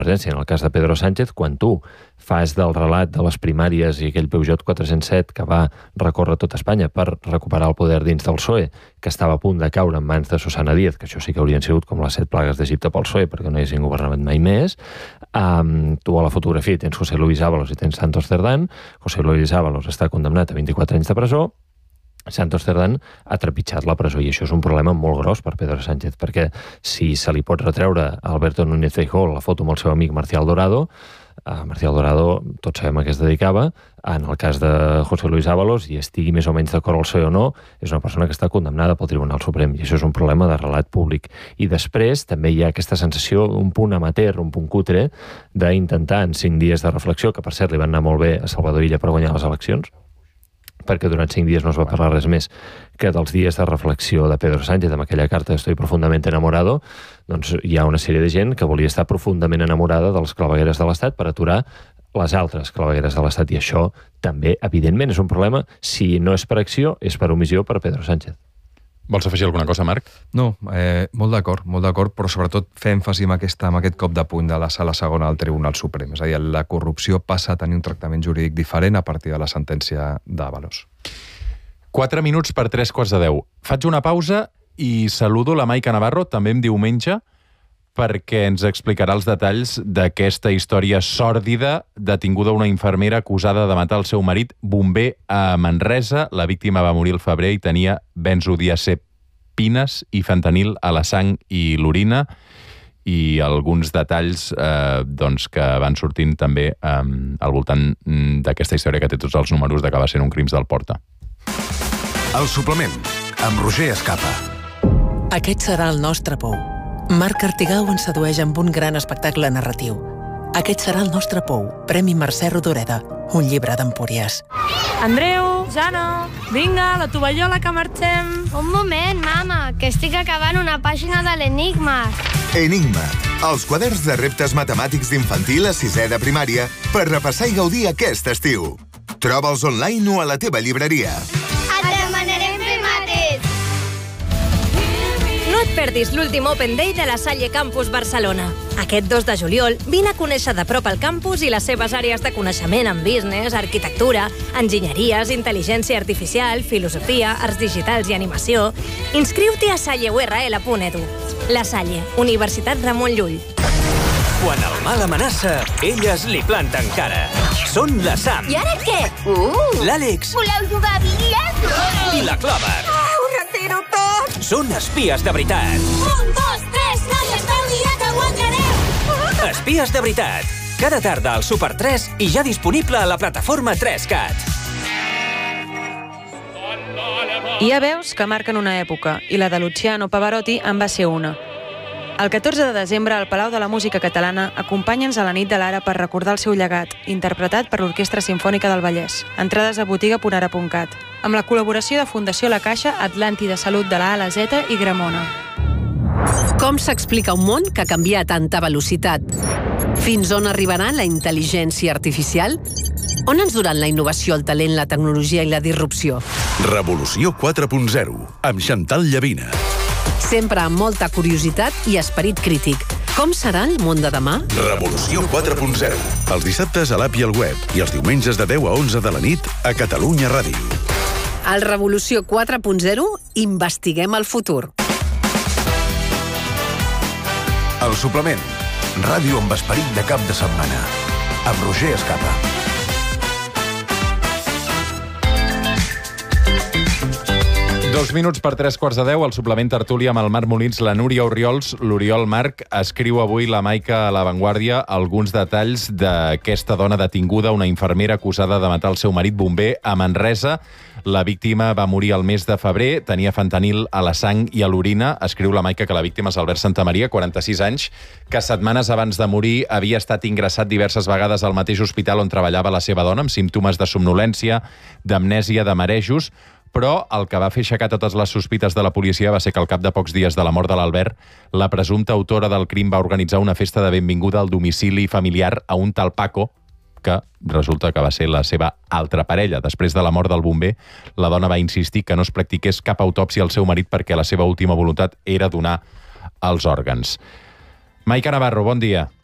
presència. En el cas de Pedro Sánchez, quan tu fas del relat de les primàries i aquell Peugeot 407 que va recórrer tot Espanya per recuperar el poder dins del PSOE, que estava a punt de caure en mans de Susana Díaz, que això sí que haurien sigut com les 7 plagues d'Egipte pel PSOE, perquè no hi haguessin governat mai més, tu a la fotografia tens José Luis Ábalos i tens Santos Cerdán. José Luis Ábalos està condemnat a 24 anys de presó, Santos Cerdán ha trepitjat la presó, i això és un problema molt gros per Pedro Sánchez, perquè si se li pot retreure a Alberto Núñez Feijóo la foto amb el seu amic Marcial Dorado, Marcial Dorado tots sabem a què es dedicava. En el cas de José Luis Ábalos, i estigui més o menys d'acord al PSOE o no, és una persona que està condemnada pel Tribunal Suprem, i això és un problema de relat públic. I després també hi ha aquesta sensació, un punt amateur, un punt cutre, d'intentar en 5 dies de reflexió, que per cert li van anar molt bé a Salvador Illa per guanyar les eleccions, perquè durant 5 dies no es va parlar res més que dels dies de reflexió de Pedro Sánchez amb aquella carta "Estoy profundamente enamorado", doncs hi ha una sèrie de gent que volia estar profundament enamorada dels clavegueres de l'Estat per aturar les altres clavegueres de l'Estat, i això també, evidentment, és un problema. Si no és per acció, és per omissió per Pedro Sánchez. Vols afegir alguna cosa, Marc? No, molt d'acord, però sobretot fer èmfasi en aquest cop de puny de la Sala Segona del Tribunal Suprem. És a dir, la corrupció passa a tenir un tractament jurídic diferent a partir de la sentència d'Ábalos. 4 minuts per 3:15. Faig una pausa i saludo la Maica Navarro, també en diumenge, perquè ens explicarà els detalls d'aquesta història sòrdida. Detinguda una infermera acusada de matar el seu marit bomber a Manresa. La víctima va morir al febrer i tenia benzodiazepines i fentanil a la sang i l'orina, i alguns detalls que van sortint també al voltant d'aquesta història que té tots els números d'acabar sent un Crims del Porta. El suplement, amb Roger Escapa. Aquest serà el nostre pou. Marc Artigau ens sedueix amb un gran espectacle narratiu. Aquest serà el nostre pou. Premi Mercè Rodoreda, un llibre d'Empúries. Andreu, Jana, vinga, la tovallola que marxem. Un moment, mama, que estic acabant una pàgina de l'Enigma. Enigma, els quaderns de reptes matemàtics d'infantil a 6è de primària per repassar i gaudir aquest estiu. Troba'ls online o a la teva llibreria. Et demanarem fer mates! No et perdis l'últim Open Day de la Salle Campus Barcelona. Aquest 2 de juliol vine a conèixer de prop el campus i les seves àrees de coneixement en business, arquitectura, enginyeries, intel·ligència artificial, filosofia, arts digitals i animació. Inscriu-t'hi a salleurl.edu. La Salle, Universitat Ramon Llull. Quan el mal amenaça, elles li planten cara. Són la Sam. I ara què? L'Àlex. Voleu jugar a bitlles? I la Clàver. Ho retiro tot! Són espies de veritat. 1, 2, 3, noies, t'heu mirat, aguantareu! Espies de veritat. Cada tarda al Super 3 i ja disponible a la plataforma 3Cat. Hi ha veus que marquen una època, i la de Luciano Pavarotti en va ser una. El 14 de desembre, al Palau de la Música Catalana, acompanya'ns a la nit de l'Ara per recordar el seu llegat, interpretat per l'Orquestra Simfònica del Vallès. Entrades a botiga.ara.cat. Amb la col·laboració de Fundació La Caixa, Atlàntida Salut de la A a la Z i Gramona. Com s'explica un món que canvia a tanta velocitat? Fins on arribarà la intel·ligència artificial? On ens duran la innovació, el talent, la tecnologia i la disrupció? Revolució 4.0, amb Chantal Llavina. Sempre amb molta curiositat i esperit crític. Com serà el món de demà? Revolució 4.0, els dissabtes a l'app i al web i els diumenges de 10 a 11 de la nit a Catalunya Ràdio. Al Revolució 4.0 investiguem el futur. El suplement, ràdio amb esperit de cap de setmana, amb Roger Escapa. Dos minuts per 3:15, el suplement tertúlia amb el Marc Molins, la Núria Orriols, l'Oriol Marc. Escriu avui la Maica a La Vanguardia alguns detalls d'aquesta dona detinguda, una infermera acusada de matar el seu marit bomber a Manresa. La víctima va morir el mes de febrer, tenia fentanil a la sang i a l'orina. Escriu la Maica que la víctima és Albert Santamaria, 46 anys, que setmanes abans de morir havia estat ingressat diverses vegades al mateix hospital on treballava la seva dona, amb símptomes de somnolència, d'amnèsia, de marejos. Però el que va fer aixecar totes les sospites de la policia va ser que al cap de pocs dies de la mort de l'Albert, la presumpta autora del crim va organitzar una festa de benvinguda al domicili familiar a un tal Paco, que resulta que va ser la seva altra parella. Després de la mort del bomber, la dona va insistir que no es practiqués cap autòpsia al seu marit perquè la seva última voluntat era donar els òrgans. Maica Navarro, bon dia.